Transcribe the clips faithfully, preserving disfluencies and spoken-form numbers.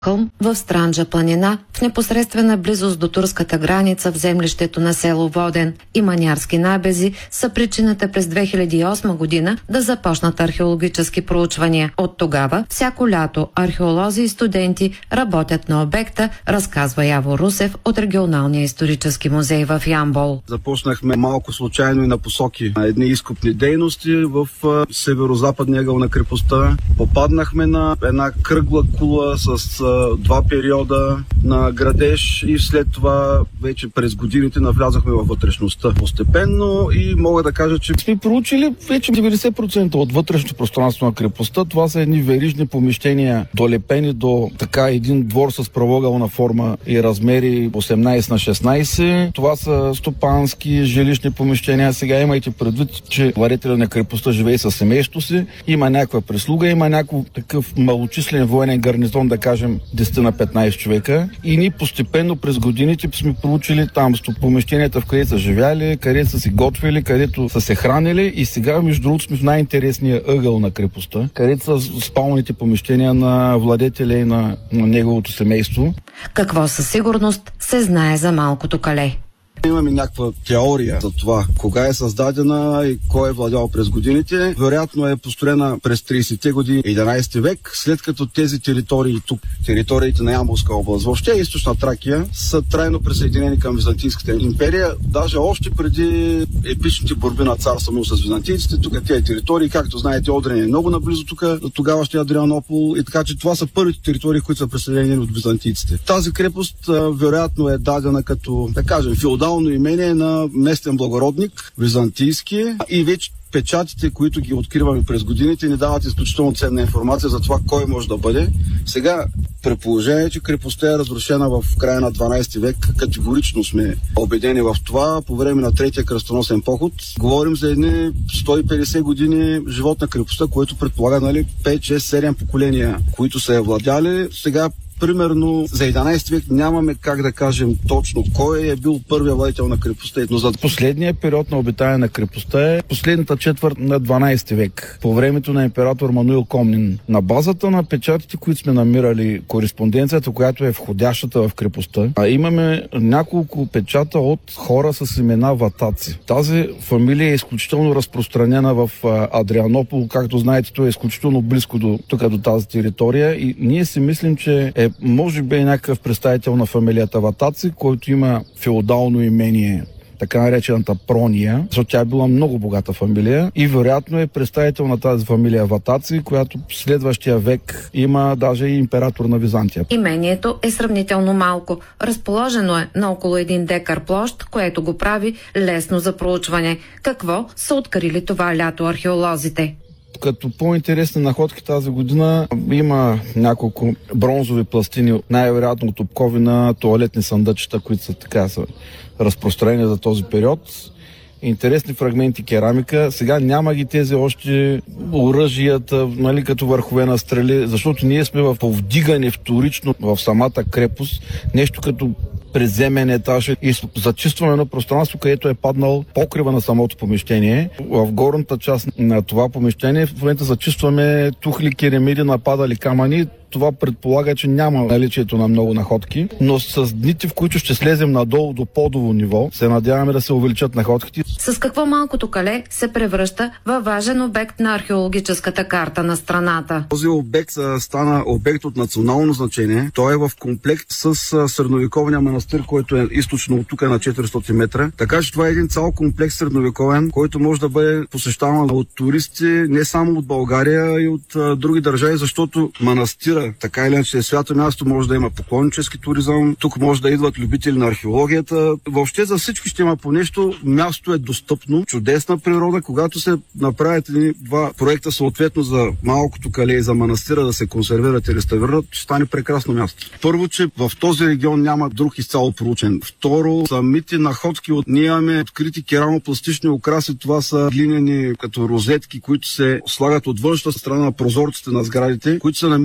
хълм в Странджа планина, в непосредствена близост до турската граница в землището на село Воден и Манярски набези са причината през две хиляди и осма година да започнат археологически проучвания. От тогава всяко лято археолози и студенти работят на обекта, разказва Яво Русев от Регионалния исторически музей в Ямбол. Започнахме малко случайно и на посоки на едни изкопни дейности в северо-западния ъгъл на крепостта. Попаднахме на една кръгла кула с два периода на градеж и след това вече през годините навлязахме във вътрешността постепенно и мога да кажа, че сме проучили вече деветдесет процента от вътрешното пространство на крепостта. Това са едни верижни помещения, долепени до така един двор с правоъгълна форма и размери осемнайсет на шестнайсет. Това са стопански жилищни помещения. Сега имайте предвид, че владетелят на крепостта живее със семейството си, има някаква прислуга, има някакъв такъв малочислен военен гарнизон, да кажем десет на петнайсет човека, и ние постепенно през годините сме проучили там помещенията, в където са живяли, където са си готвили, където са се хранили, и сега между другото сме в най-интересния ъгъл на крепостта, където са спалните помещения на владетеля и на, на неговото семейство. Какво със сигурност се знае за Малкото кале? Имаме някаква теория за това кога е създадена и кой е владял през годините. Вероятно е построена през трийсетте години единайсети век, след като тези територии тук, териториите на Ямболска област, въобще източна Тракия, са трайно присъединени към Византийската империя. Даже още преди епичните борби на цар Самуил с византийците, тук тези територии, както знаете, Одрин е много наблизо тук до тогавашния Адрианопол, и така че това са първите територии, които са присъединени от византийците. Тази крепост вероятно е дадена като, да кажем, феодал имение на местен благородник, византийски, и вече печатите, които ги откриваме през годините, ни дават изключително ценна информация за това кой може да бъде. Сега, при положение, че крепостта е разрушена в края на дванайсети век, категорично сме убедени в това, по време на третия кръстоносен поход. Говорим за едни сто и петдесет години живот на крепостта, което предполага, нали, пет, шест, седем поколения, които са я владяли. Сега примерно за единайсети век нямаме как да кажем точно кой е бил първият владетел на крепостта. Но за последния период на обитание на крепостта е последната четвърт на дванайсети век, по времето на император Мануил Комнин. На базата на печатите, които сме намирали, кореспонденцията, която е входящата в крепостта, а имаме няколко печата от хора с имена ватаци. Тази фамилия е изключително разпространена в Адрианопол, както знаете, той е изключително близко до, тук, до тази територия, и ние си мислим, че е може би е някакъв представител на фамилията Ватаци, който има феодално имение, така наречената Прония, защото тя е била много богата фамилия, и вероятно е представител на тази фамилия Ватаци, която в следващия век има даже и император на Византия. Имението е сравнително малко. Разположено е на около един декар площ, което го прави лесно за проучване. Какво са открили това лято археолозите? Като по-интересни находки тази година има няколко бронзови пластини, най-вероятно от обкови на тоалетни съндъчета, които са така са разпространени за този период. Интересни фрагменти керамика. Сега няма ги тези още оръжията, нали, като върхове на стрели, защото ние сме в повдигане вторично в самата крепост, нещо като преземен етаж и зачистване на пространство, където е паднал покрива на самото помещение. В горната част на това помещение в момента зачистваме тухли, керамиди, нападали камъни. Това предполага, че няма наличието на много находки, но с дните, в които ще слезем надолу до подово ниво, се надяваме да се увеличат находките. С какво Малкото кале се превръща във важен обект на археологическата карта на страната? Този обект стана обект от национално значение. Той е в комплект с средновековния манастир, който е източно от тук на четиристотин метра. Така че това е един цял комплекс средновековен, който може да бъде посещаван от туристи не само от България, и от а, други държави, защото манастира, така или иначе, е свято място, може да има поклоннически туризъм, тук може да идват любители на археологията. Въобще за всички ще има по нещо. Място е достъпно, чудесна природа. Когато се направят едни два проекта съответно за Малкото кале и за манастира да се консервират и реставрират, ще стане прекрасно място. Първо, че в този регион няма друг изцяло проучен. Второ, самите находки от ние имаме открити керамопластични украси. Това са глинени като розетки, които се слагат от външната страна на прозорците на сградите, които са намирани основно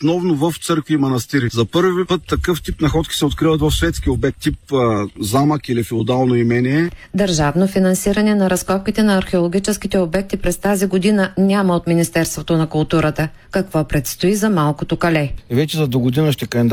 основно в църкви и манастири. За първи път такъв тип находки се откриват в светски обект, тип а, замък или феодално имение. Държавно финансиране на разкопките на археологическите обекти през тази година няма от Министерството на културата. Какво предстои за Малкото Кале? И вече за до година ще кандидат